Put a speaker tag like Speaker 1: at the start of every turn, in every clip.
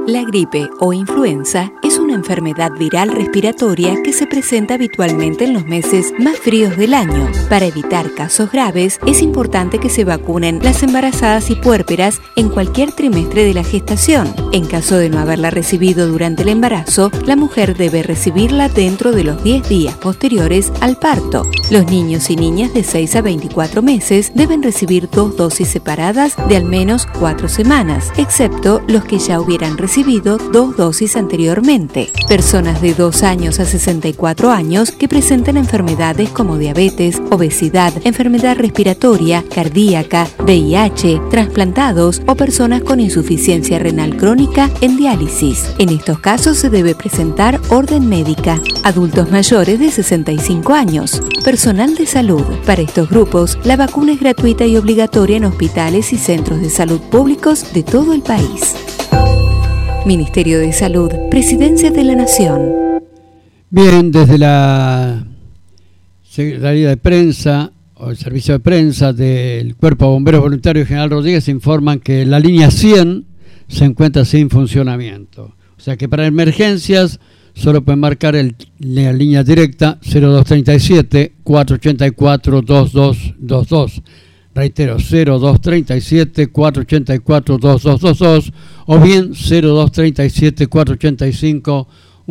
Speaker 1: La gripe o influenza es una enfermedad viral respiratoria que se presenta habitualmente en los meses más fríos del año. Para evitar casos graves, es importante que se vacunen las embarazadas y puérperas en cualquier trimestre de la gestación. En caso de no haberla recibido durante el embarazo, la mujer debe recibirla dentro de los 10 días posteriores al parto. Los niños y niñas de 6 a 24 meses deben recibir 2 dosis separadas de al menos 4 semanas, excepto los que ya hubieran recibido 2 dosis anteriormente. Personas de 2 años a 64 años que presenten enfermedades como diabetes, obesidad, enfermedad respiratoria, cardíaca, VIH, trasplantados o personas con insuficiencia renal crónica en diálisis. En estos casos se debe presentar orden médica. Adultos mayores de 65 años. Personal de salud. Para estos grupos, la vacuna es gratuita y obligatoria en hospitales y centros de salud públicos de todo el país. Ministerio de Salud, Presidencia de la Nación.
Speaker 2: Bien, desde la Secretaría de Prensa o el Servicio de Prensa del Cuerpo de Bomberos Voluntarios General Rodríguez informan que la línea 100 se encuentra sin funcionamiento. O sea que para emergencias solo pueden marcar la línea directa 0237 484 2222. Reitero, 0237 484 2222 o bien 0237 485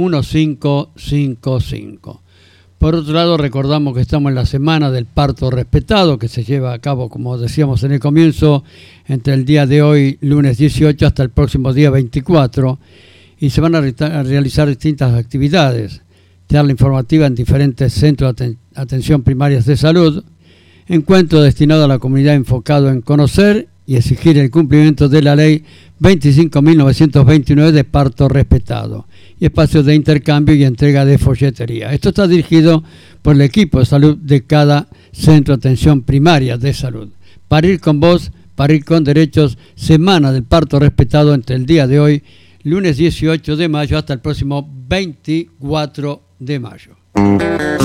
Speaker 2: 1555. Por otro lado, recordamos que estamos en la semana del parto respetado, que se lleva a cabo, como decíamos en el comienzo, entre el día de hoy, lunes 18, hasta el próximo día 24, y se van a realizar distintas actividades, charla informativa en diferentes centros de atención primarias de salud, encuentro destinado a la comunidad enfocado en conocer y exigir el cumplimiento de la ley 25.929 de parto respetado y espacios de intercambio y entrega de folletería. Esto está dirigido por el equipo de salud de cada centro de atención primaria de salud. Parir con voz, parir con derechos, semana del parto respetado entre el día de hoy, lunes 18 de mayo, hasta el próximo 24 de mayo.